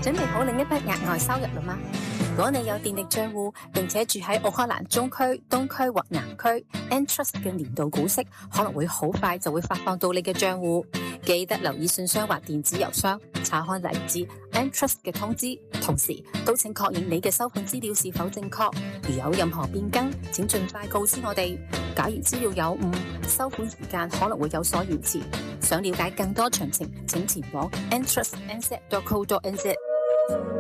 準備好另一筆額外收入了嗎？如果你有電力賬戶，並且住喺奧克蘭中區、東區或南區 ，Entrust 嘅年度股息可能會好快就會發放到你嘅賬戶。記得留意信箱或電子郵箱，查看嚟自 Entrust 嘅通知，同時都請確認你嘅收款資料是否正確。如有任何變更，請盡快告知我哋。假如資料有誤，收款時間可能會有所延遲。想了解更多詳情，請前往 entrustnz.co.nz。